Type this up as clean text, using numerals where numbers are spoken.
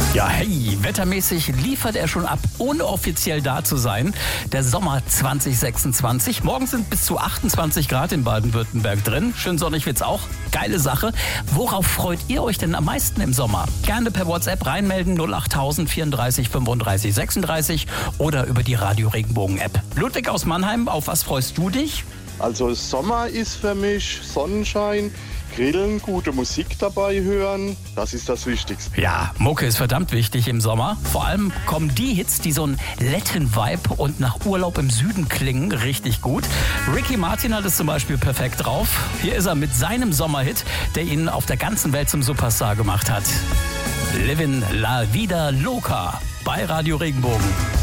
Ja, hey, wettermäßig liefert er schon ab, ohne offiziell da zu sein. Der Sommer 2026. Morgen sind bis zu 28 Grad in Baden-Württemberg drin. Schön sonnig wird's auch. Geile Sache. Worauf freut ihr euch denn am meisten im Sommer? Gerne per WhatsApp reinmelden 08000 34 35 36 oder über die Radio Regenbogen App. Ludwig aus Mannheim, auf was freust du dich? Also Sommer ist für mich Sonnenschein, Grillen, gute Musik dabei hören, das ist das Wichtigste. Ja, Mucke ist verdammt wichtig im Sommer. Vor allem kommen die Hits, die so einen Latin-Vibe und nach Urlaub im Süden klingen, richtig gut. Ricky Martin hat es zum Beispiel perfekt drauf. Hier ist er mit seinem Sommerhit, der ihn auf der ganzen Welt zum Superstar gemacht hat. Livin' La Vida Loca bei Radio Regenbogen.